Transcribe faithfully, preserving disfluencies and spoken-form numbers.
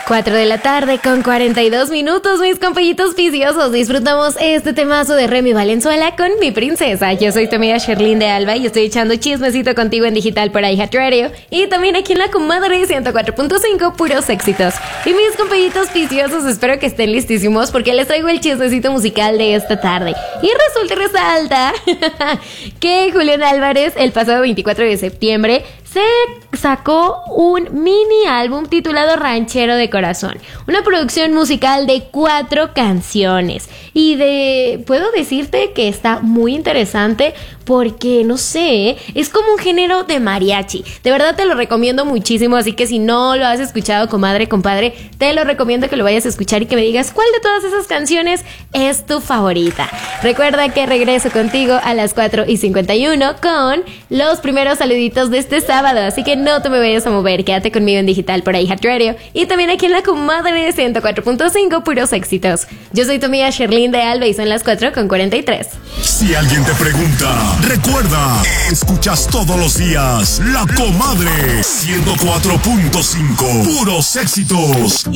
cuatro de la tarde con cuarenta y dos minutos, mis compellitos viciosos. Disfrutamos este temazo de Remy Valenzuela con Mi Princesa. Yo soy tu amiga Sherlyn de Alba y estoy echando chismecito contigo en digital por iHeartRadio y también aquí en la comadre ciento cuatro punto cinco, puros éxitos. Y mis compellitos viciosos, espero que estén listísimos porque les traigo el chismecito musical de esta tarde. Y resulta y resalta que Julián Álvarez el pasado veinticuatro de septiembre se sacó un mini álbum titulado Ranchero de Corazón, una producción musical de cuatro canciones y de puedo decirte que está muy interesante porque no sé, es como un género de mariachi. De verdad te lo recomiendo muchísimo, así que si no lo has escuchado, comadre, compadre, te lo recomiendo que lo vayas a escuchar y que me digas cuál de todas esas canciones es tu favorita. Recuerda que regreso contigo a las cuatro y cincuenta y uno con los primeros saluditos de este sábado, así que no te me vayas a mover, quédate conmigo en digital por iHeartRadio y también aquí en la comadre ciento cuatro punto cinco, puros éxitos. Yo soy tu amiga Sherlyn de Alba y son las cuatro con cuarenta y tres. Si alguien te pregunta, recuerda, escuchas todos los días La Comadre ciento cuatro punto cinco, puros éxitos.